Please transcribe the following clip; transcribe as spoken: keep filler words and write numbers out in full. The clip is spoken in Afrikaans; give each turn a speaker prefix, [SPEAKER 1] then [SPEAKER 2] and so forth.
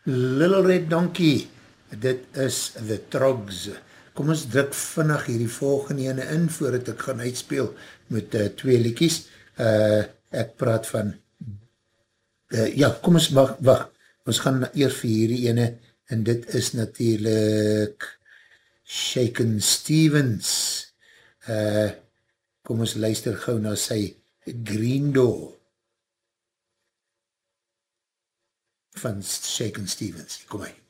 [SPEAKER 1] Little Red Donkey, dit is The Trogs. Kom ons druk vinnig hierdie volgende ene in, voordat ek gaan uitspeel met uh, twee liedjies. Uh, ek praat van, uh, ja, kom ons, wacht, wacht, ons gaan eers vir hierdie ene, en dit is natuurlijk Shakin' Stevens. Uh, kom ons luister gauw na sy Green Door van Shakin' Stevens. Kom hy.